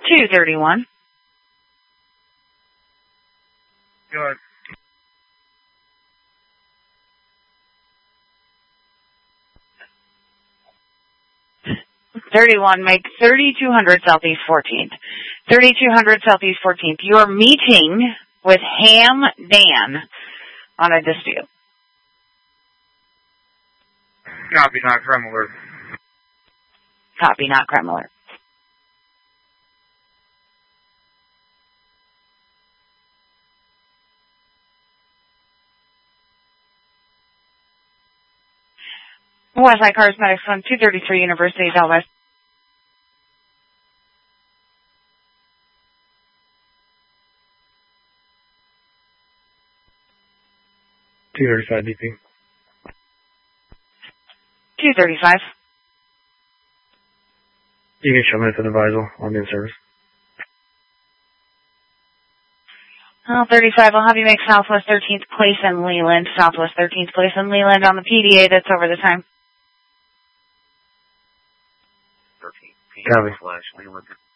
231. Go ahead. 31, make 3200 Southeast 14th. 3200 Southeast 14th. You're meeting with Ham Dan on a dispute. Copy, not Kremler. Copy, not Kremler. Westside Charismatic Fund, 233 University Southwest. DP. 235. You can show me the advisor on the service. 35, I'll have you make Southwest 13th Place in Leland. Southwest 13th Place in Leland on the PDA that's over the time. 13th. Copy.